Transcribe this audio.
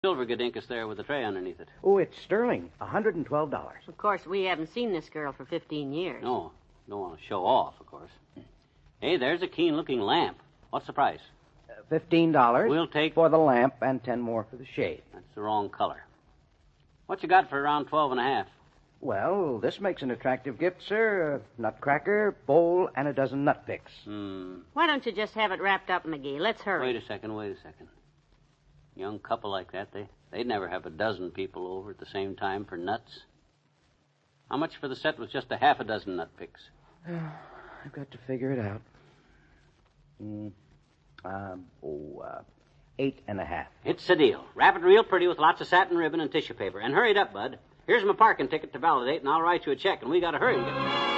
Silver Gadinkus there with the tray underneath it. Oh, it's sterling. $112. Of course, we haven't seen this girl for 15 years. No, don't want to show off, of course. Hey, there's a keen-looking lamp. What's the price? $15. We'll take... For the lamp and 10 more for the shade. That's the wrong color. What you got for around 12 and a half? Well, this makes an attractive gift, sir. A nutcracker, bowl, and a dozen nut picks. Why don't you just have it wrapped up, McGee? Let's hurry. Wait a second. Young couple like that, they'd never have a dozen people over at the same time for nuts. How much for the set with just a half a dozen nut picks? I've got to figure it out. $8.50. It's a deal. Wrap it real pretty with lots of satin ribbon and tissue paper. And hurry it up, Bud. Here's my parking ticket to validate, and I'll write you a check, and we got to hurry and get...